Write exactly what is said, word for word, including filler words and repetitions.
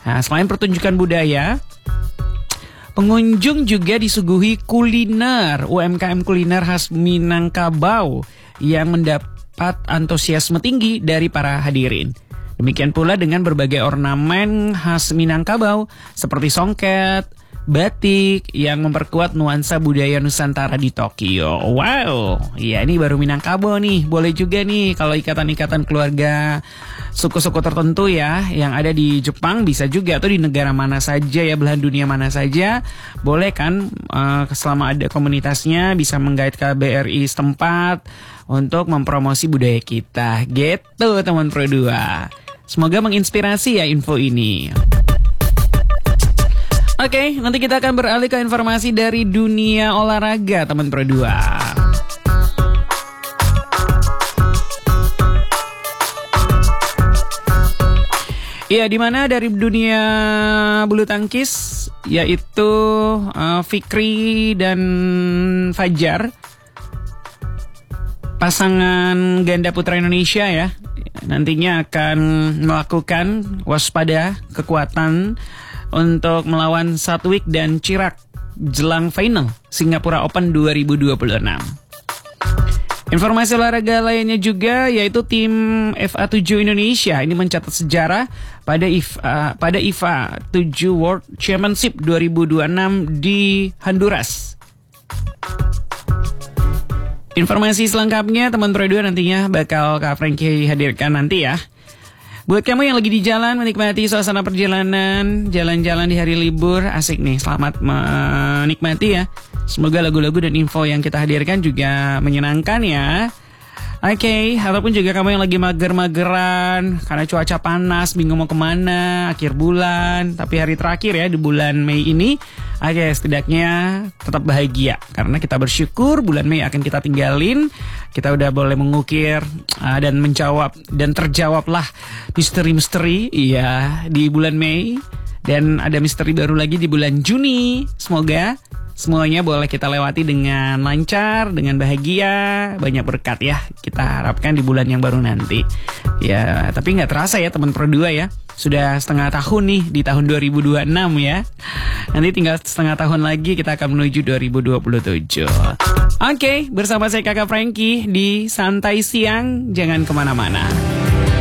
Nah, selain pertunjukan budaya, pengunjung juga disuguhi kuliner, U M K M kuliner khas Minangkabau yang mendapat antusiasme tinggi dari para hadirin. Demikian pula dengan berbagai ornamen khas Minangkabau seperti songket, batik yang memperkuat nuansa budaya Nusantara di Tokyo. Wow, ya ini baru Minangkabau nih. Boleh juga nih kalau ikatan-ikatan keluarga suku-suku tertentu ya yang ada di Jepang, bisa juga atau di negara mana saja ya, belahan dunia mana saja. Boleh kan uh, selama ada komunitasnya bisa menggait K B R I setempat untuk mempromosi budaya kita. Gitu teman Pro dua. Semoga menginspirasi ya info ini. Oke, okay, nanti kita akan beralih ke informasi dari dunia olahraga, teman Pro dua. Iya, di mana dari dunia bulu tangkis, yaitu uh, Fikri dan Fajar, pasangan ganda putra Indonesia ya, nantinya akan melakukan waspada kekuatan untuk melawan Satwik dan Chirac jelang final Singapura Open dua ribu dua puluh enam. Informasi olahraga lainnya juga yaitu tim F A tujuh Indonesia ini mencatat sejarah pada I F A, pada I F A tujuh World Championship dua ribu dua puluh enam di Honduras. Informasi selengkapnya teman Pro dua nantinya bakal Kak Frankie hadirkan nanti ya. Buat kamu yang lagi di jalan menikmati suasana perjalanan, jalan-jalan di hari libur, asik nih, selamat menikmati ya. Semoga lagu-lagu dan info yang kita hadirkan juga menyenangkan ya. Oke, okay, ataupun juga kamu yang lagi mager-mageran karena cuaca panas, bingung mau kemana, akhir bulan, tapi hari terakhir ya di bulan Mei ini. Oke, okay, setidaknya tetap bahagia karena kita bersyukur bulan Mei akan kita tinggalin. Kita udah boleh mengukir uh, dan menjawab dan terjawablah misteri-misteri iya di bulan Mei, dan ada misteri baru lagi di bulan Juni. Semoga semuanya boleh kita lewati dengan lancar, dengan bahagia, banyak berkat ya. Kita harapkan di bulan yang baru nanti. Ya, tapi nggak terasa ya teman Pro dua ya. Sudah setengah tahun nih di tahun dua ribu dua puluh enam ya. Nanti tinggal setengah tahun lagi kita akan menuju dua ribu dua puluh tujuh. Oke, okay, bersama saya Kakak Frankie di Santai Siang. Jangan kemana-mana.